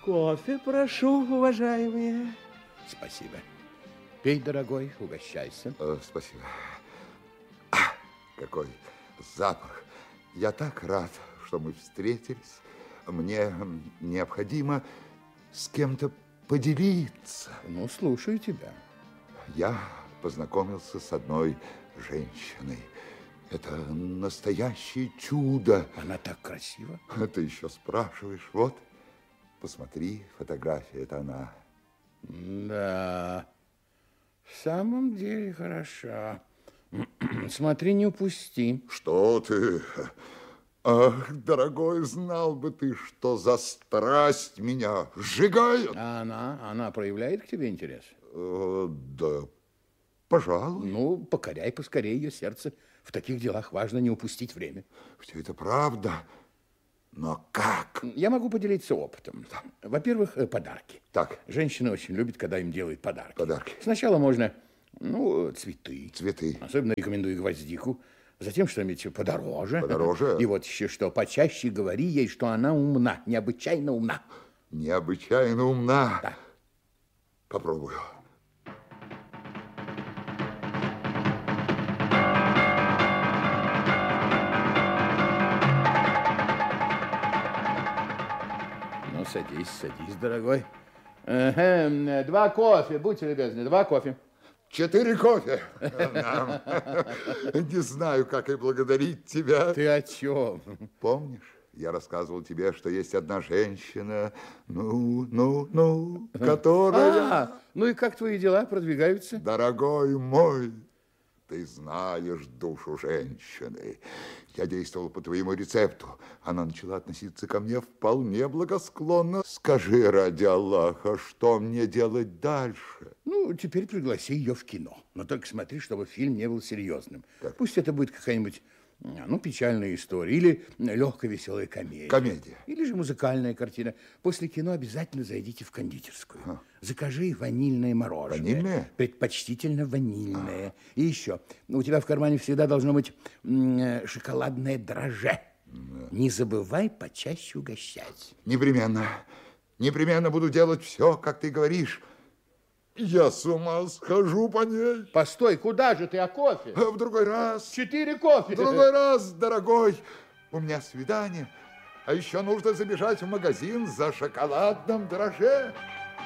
Кофе прошу, уважаемые. Спасибо. Пей, дорогой, угощайся. Спасибо. Какой запах. Я так рад, что мы встретились. Мне необходимо с кем-то поделиться. Ну, слушаю тебя. Я познакомился с одной женщиной. Это настоящее чудо. Она так красива. Ты еще спрашиваешь. Вот, посмотри, фотография, это она. Да, в самом деле хороша. Смотри, не упусти. Что ты? Ах, дорогой, знал бы ты, что за страсть меня сжигает. А она проявляет к тебе интерес? Да, пожалуй. Ну, покоряй поскорее ее сердце. В таких делах важно не упустить время. Все это правда. Но как? Я могу поделиться опытом. Да. Во-первых, подарки. Так. Женщины очень любят, когда им делают подарки. Подарки. Сначала можно, цветы. Цветы. Особенно рекомендую гвоздику. Затем что-нибудь подороже. Подороже? И вот еще что, почаще говори ей, что она умна, необычайно умна. Необычайно умна. Да. Попробую. Ну, садись, дорогой. Ага, 2 кофе, будьте любезны, 2 кофе. 4 кофе. Не знаю, как и благодарить тебя. Ты о чем? Помнишь, я рассказывал тебе, что есть одна женщина, которая... Ну и как твои дела продвигаются? Дорогой мой, ты знаешь душу женщины. Я действовал по твоему рецепту. Она начала относиться ко мне вполне благосклонно. Скажи, ради Аллаха, что мне делать дальше? Ну, теперь пригласи ее в кино. Но только смотри, чтобы фильм не был серьезным. Так. Пусть это будет какая-нибудь, печальная история. Или легкая веселая комедия. Комедия. Или же музыкальная картина. После кино обязательно зайдите в кондитерскую. Закажи ванильное мороженое. Ванильное? Предпочтительно ванильное. И еще. У тебя в кармане всегда должно быть шоколадное дрожжи. Не забывай почаще угощать. Непременно. Непременно буду делать все, как ты говоришь. Я с ума схожу по ней. Постой, куда же ты, а кофе? В другой раз. 4 кофе. В другой раз, дорогой. У меня свидание. А еще нужно забежать в магазин за шоколадным дрожжи.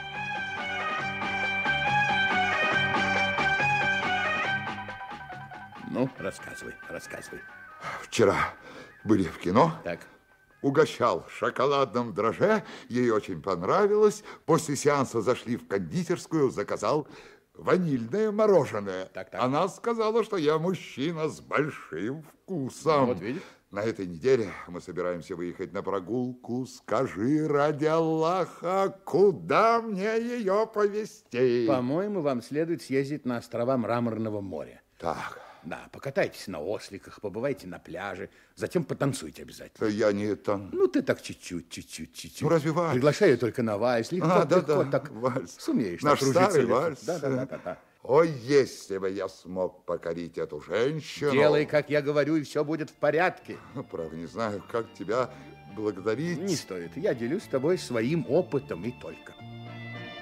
Ну, рассказывай. Вчера были в кино. Так. Угощал шоколадным дрожжи. Ей очень понравилось. После сеанса зашли в кондитерскую, заказал ванильное мороженое. Так. Она сказала, что я мужчина с большим вкусом. Вот видишь. На этой неделе мы собираемся выехать на прогулку. Скажи, ради Аллаха, куда мне ее повезти? По-моему, вам следует съездить на острова Мраморного моря. Так. Да, покатайтесь на осликах, побывайте на пляже, затем потанцуйте обязательно. Я не там. Ну, ты так чуть-чуть. Ну, разве вальс? Приглашаю только на вальс. Легко, так вальс. Сумеешь. Наш так кружиться старый легко. вальс. Да. Ой, если бы я смог покорить эту женщину. Делай, как я говорю, и все будет в порядке. Правда, не знаю, как тебя благодарить. Не стоит. Я делюсь с тобой своим опытом и только.